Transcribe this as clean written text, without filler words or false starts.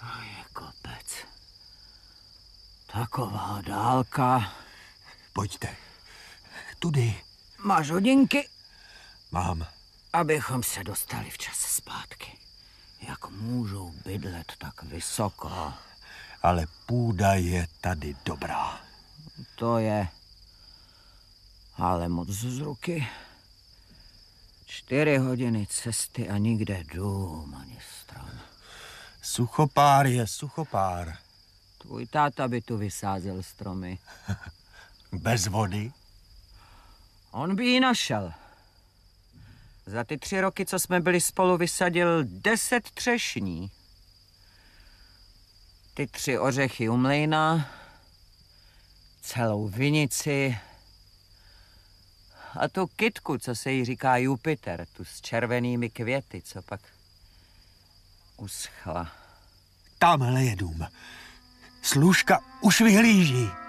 To je kopec. Taková dálka. Pojďte. Tudy. Máš hodinky? Mám. Abychom se dostali včas zpátky. Jak můžou bydlet tak vysoko? Ale půda je tady dobrá. To je. Ale moc z ruky. 4 hodiny cesty a nikde dům ani strom. Suchopár je suchopár. Tvůj táta by tu vysázel stromy. Bez vody? On by ji našel. Za ty 3 roky, co jsme byli spolu, vysadil 10 třešní. Ty 3 ořechy u mlejna, celou vinici a tu kytku, co se jí říká Jupiter, tu s červenými květy, co pak uschla. Tamhle je dům. Služka už vyhlíží.